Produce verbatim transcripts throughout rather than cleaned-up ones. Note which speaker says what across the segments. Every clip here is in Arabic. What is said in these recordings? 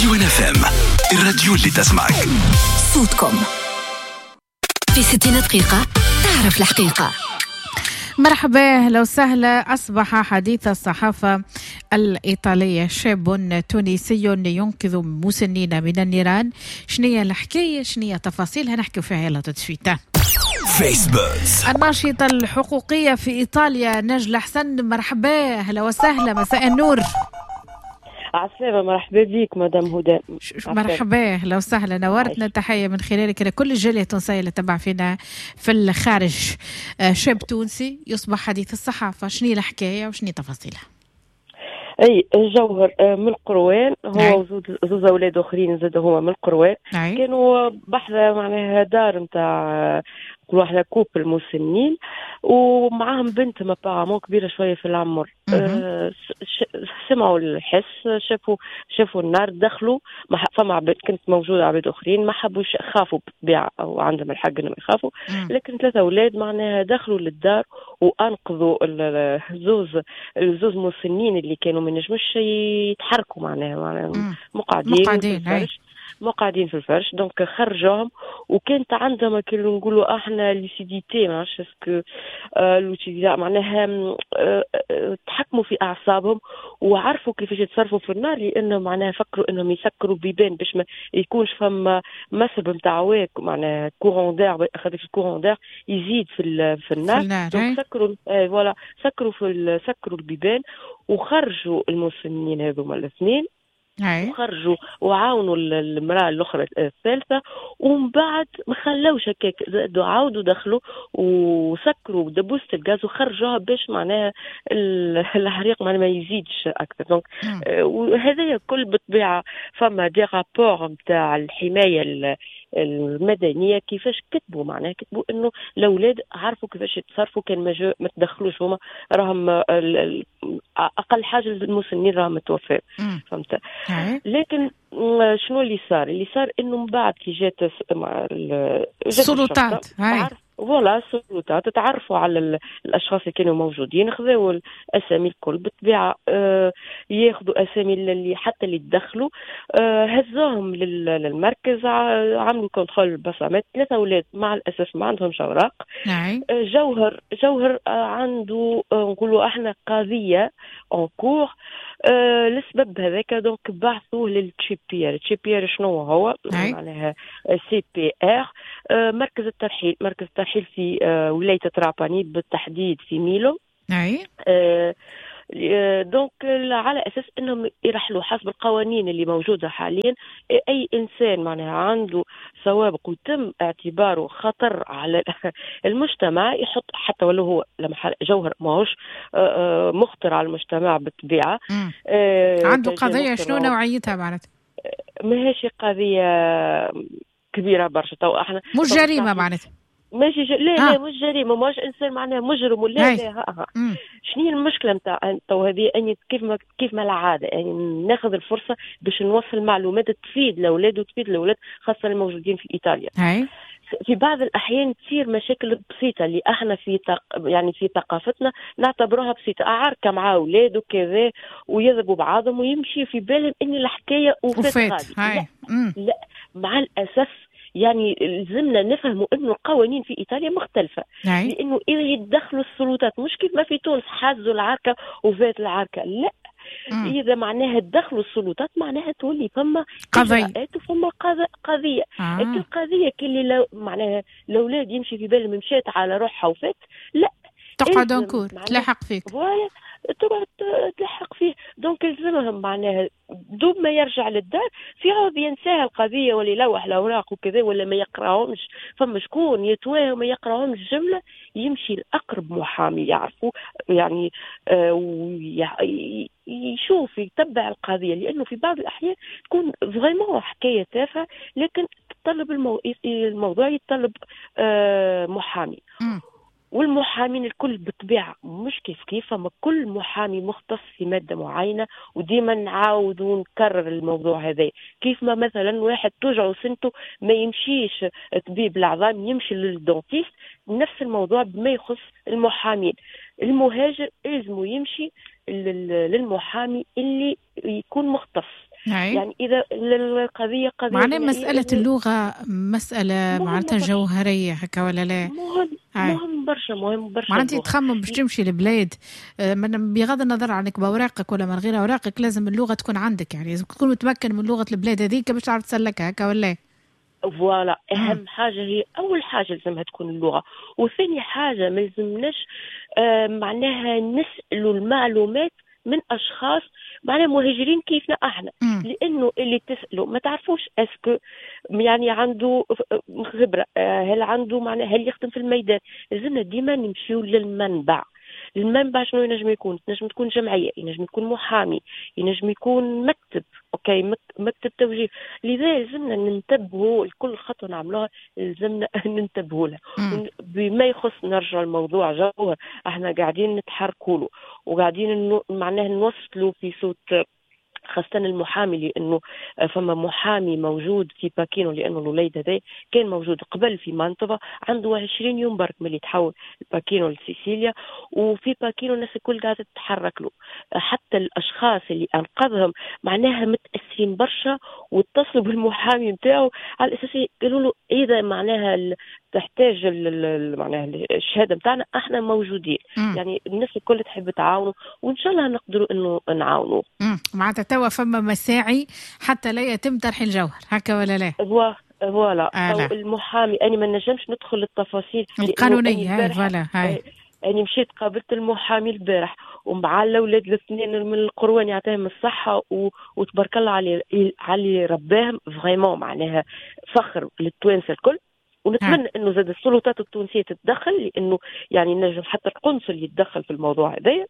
Speaker 1: راديو نفهم، الراديو اللي تسمعك.
Speaker 2: صوتكم في ستين دقيقة تعرف الحقيقة.
Speaker 3: مرحبا، أهلا وسهلا. أصبح حديث الصحافة الإيطالية شاب تونسي ينقذ مسنين من النيران. شنية الحكاية؟ شنية تفاصيلها؟ نحكي فيها يلا تدفيتا.
Speaker 1: فيسبوك.
Speaker 3: الناشطة الحقوقية في إيطاليا نجلة حسن، مرحبا، أهلا وسهلا، مساء النور.
Speaker 4: عسلامة، مرحبا بيك مدام هدى.
Speaker 3: مرحبا، اهلا وسهلا، نورتنا. تحيه من خلالك لكل الجاليه التونسيه اللي تبع فينا في الخارج. شاب تونسي يصبح حديث الصحافه، شنو الحكايه وشنو تفاصيلها؟
Speaker 4: اي جوهر من القروان، هو وزوج زوز اولاد اخرين زاد هو من القروان. كانوا بحثا معناها دار نتاع نقولوا احنا كوبل مسنين، ومعاهم بنت مابارامون كبيره شويه في العمر. أه سمعوا الحس، شافوا شافوا النار، دخلوا. ما فما عباد كنت موجوده عباد اخرين ما حبوش، خافوا بالطبيعه او عندهم الحق انهم يخافوا. لكن ثلاثه اولاد معناها دخلوا للدار وانقذوا الزوز الزوز مسنين اللي كانوا ما ينجموش يتحركوا، معناها معناها مقعدين
Speaker 3: مقعدين
Speaker 4: في الفرش مقعدين في الفرش. دونك خرجوهم، وكانت عندهم كانوا نقولوا احنا ليسيديتي، ما عرفتش اسكو لوتيليزا معناها أه أه تحكموا في اعصابهم وعرفوا كيفاش يتصرفوا في النار، لانه معناها فكروا انهم يسكروا بيبان باش ما يكونش فما مسب نتاع واك، معناها كورون دير، خاطر الكورون دير يزيد في في النار. دونك سكروا آه فوالا سكروا في سكروا البيبان وخرجوا المسنين هذوما الاثنين. وخرجوا وعاونوا المرأة الأخرى الثالثة، ومن بعد ما خلوش هكاك، زادوا عاودوا دخلوا وسكروا دبوسة الغاز وخرجوها باش معناها الحريق معناها ما يزيدش أكثر. دونك آه وهذا كل بالطبيعة فما دي رابور نتاع الحماية المدنية كيفاش كتبوا، معناها كتبوا انه الاولاد عرفوا كيفاش يتصرفوا، كان ما ما تدخلوش هما، راهم اقل حاجه المسنين راهم متوفين، فهمت. لكن شنو اللي صار؟ اللي صار انه من بعد كي جات
Speaker 3: السلطات هاي
Speaker 4: فوالا السلطات تعرفوا على الاشخاص اللي كانوا موجودين، خذوا الاسامي الكل بالطبيعه. آه ياخذوا اسامي اللي حتى اللي تدخلوا، آه هزوهم للمركز، عملوا كونترول البصمات. ثلاثه اولاد مع الاسف ما عندهمش اوراق. آه جوهر جوهر آه عنده آه نقولوا احنا قضيه اون كور آه لسبب هذاك. دونك بعثوه للتشيبير. التشيبير شنو هو؟ معناها سي بي ار، آه مركز الترحيل مركز الترحيل في آه ولاية تراباني، بالتحديد في ميلو.
Speaker 3: أي.
Speaker 4: آه دونك على أساس أنهم يرحلوا حسب القوانين اللي موجودة حاليا. أي إنسان معناها عنده سوابق وتم اعتباره خطر على المجتمع يحط، حتى ولو هو لما جوهر ماهوش مخطر على المجتمع بالطبيعة.
Speaker 3: آه عنده قضية شنو نوعيتها معناتها؟
Speaker 4: ماهيش قضية كبيرة برشا. تو احنا
Speaker 3: مش جريمة معناتها،
Speaker 4: ماشي ج... لا لا مش جريمه، ماش انسان معناها مجرم ولا لا. ها ها شنو المشكله نتاع تو هذه؟ اني كيف ما كيف ما العاده يعني ناخذ الفرصه باش نوصل معلومات تفيد الاولاد وتفيد الاولاد خاصه الموجودين في ايطاليا.
Speaker 3: هاي.
Speaker 4: في بعض الاحيان تصير مشاكل بسيطه اللي احنا في تق... يعني في ثقافتنا نعتبروها بسيطه، عركه مع اولاد وكذا ويضربوا بعضهم ويمشي في بالهم ان الحكايه وفات غادي. لا. لا مع الاسف يعني لازمنا نفهموا انه القوانين في ايطاليا مختلفه.
Speaker 3: هاي.
Speaker 4: لانه اذا يتدخلوا السلطات مش كيف ما في تونس حازوا العركه وفات العركه، لا. مم. اذا معناها تدخلوا السلطات معناها تولي فما
Speaker 3: قضيه
Speaker 4: وفما قضيه.
Speaker 3: آه.
Speaker 4: القضيه كي لو معناها الاولاد يمشي في بالهم مشات على روحها وفات، لا
Speaker 3: تقعد انكور تلاحق فيك
Speaker 4: فوالا تقعد تلحق فيه. دونك لازمهم معناها دوب ما يرجع للدار في عوض ينساها القضيه ولا يلوح الاوراق وكذا ولا ما يقراهمش، فما شكون يتواه وما يقراهمش جمله يمشي لاقرب محامي يعرفوا يعني آه يشوف يتبع القضيه، لانه في بعض الاحيان تكون فريمون حكايه تافهه لكن تطلب المو... الموضوع يتطلب آه محامي. م. والمحامين الكل بالطبيعة مش كيف كيف، فما كل محامي مختص في مادة معينة، وديما نعاود ونكرر الموضوع هذا. كيف ما مثلا واحد توجعه سنته ما يمشيش طبيب العظام يمشي للدونتيست، نفس الموضوع بما يخص المحامين. المهاجر لازم يمشي للمحامي اللي يكون مختص
Speaker 3: هاي.
Speaker 4: يعني اذا القضيه قضيه
Speaker 3: معناه مساله اللغه مساله معناتها جوهريه هكا ولا لا؟
Speaker 4: مهم
Speaker 3: هاي.
Speaker 4: مهم برشا مهم برشا.
Speaker 3: معناتها تخمم باش تمشي البلاد من بغض النظر عنك بأوراقك ولا من غير أوراقك لازم اللغة تكون عندك، يعني لازم تكون متمكن من لغة البلاد هذيك باش تعرف تسلكها هكا ولا؟
Speaker 4: فوالا اهم حاجه هي اول حاجه لازمها تكون اللغه، وثاني حاجه ما لازمناش آه معناها نسالوا المعلومات من اشخاص معناها مهاجرين كيفنا احنا،
Speaker 3: مم.
Speaker 4: لانه اللي تسالوا ما تعرفوش اسكو يعني عنده خبره، هل عنده معناها هل يخدم في الميدان. لازمنا ديما نمشيو للمنبع. المنبع شنو ينجم يكون؟ ينجم تكون جمعيه، ينجم يكون محامي، ينجم يكون مكتب، اوكي مكتب توجيه. لذا لازمنا ننتبهوا لكل خطوه نعملوها، لازمنا ننتبهوا لها. بما يخص نرجع الموضوع جوهر احنا قاعدين نتحركوا له وقاعدين معناه نوصلوا في صوت خاصة المحامي، لأنه فما محامي موجود في باكينو، لأنه الوليد هذا كان موجود قبل في منطقة عنده عشرين يوم برك ملي تحول باكينو لسيسيليا، وفي باكينو الناس الكل قاعدة تتحرك له. حتى الأشخاص اللي أنقذهم معناها متأثرين برشا واتصلوا بالمحامي متاعه على أساس قالوا له إذا معناها تحتاج معناها الشهادة متاعنا احنا موجودين. م. يعني الناس الكل تحب تعاونوا وإن شاء الله نقدروا إنه نعاونوا.
Speaker 3: معناتها توا فما مساعي حتى لا يتم ترحيل جوهر هكا ولا لا؟
Speaker 4: فوالا
Speaker 3: آه
Speaker 4: المحامي أنا ما نجمش ندخل التفاصيل
Speaker 3: القانونية. هاي فوالا هاي
Speaker 4: أنا مشيت قابلت المحامي البارح ومع الأولاد الاثنين من القروان يعطيهم الصحة و... وتبارك الله علي علي رباهم فريمون معناها فخر للتوانسة الكل. ونتمنى انه زاد السلطات التونسيه تتدخل، لانه يعني نجم حتى القنصل يتدخل في الموضوع هذا.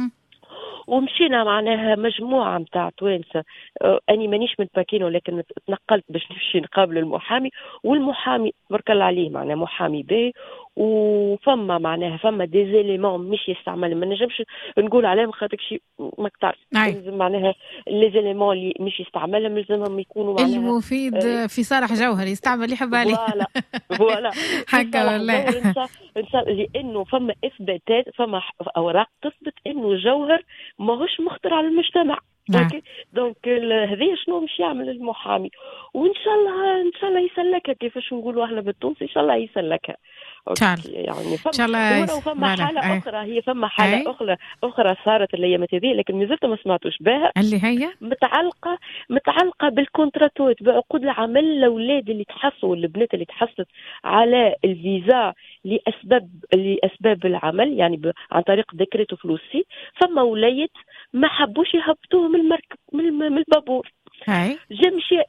Speaker 4: ومشينا معناها مجموعه متاع توانسه، أه اني مانيش من باكينو لكن تنقلت باش نمشي نقابل المحامي، والمحامي تبارك الله عليه معناها محامي باهي، وفما معناها فما دي زيليمون مش يستعمل ما نجمش نقول عليهم خاطر شيء ما تعرف معناها لي زيليمون اللي مش يستعملهم لازمهم يكونوا معناها
Speaker 3: المفيد آه في صالح جوهر يستعمل اللي يحب عليه.
Speaker 4: فوالا فوالا
Speaker 3: حاجه والله
Speaker 4: لانه فما اثباتات فما اوراق تثبت انه جوهر ماهوش مخطر على المجتمع. اوكي دونك هذه شنو مش يعمل المحامي، وان شاء الله ان شاء الله يسلكها كيفاش نقولوا احنا بالتونسي ان شاء الله يسلكها. يعني فما فما حاله اخرى هي فما حاله أي. اخرى اخرى صارت الايامات هذه لكن مازلت ما سمعتوش بها،
Speaker 3: اللي هي
Speaker 4: متعلقه متعلقه بالكونتراتوات بعقود العمل الاولاد اللي تحصلوا البنات اللي تحصلت على الفيزا لاسباب لاسباب العمل يعني ب... عن طريق ديكريتو فلوسي. فما وليت ما حبوش يهبطوه من المركب من البابور.
Speaker 3: هاي
Speaker 4: جا مشى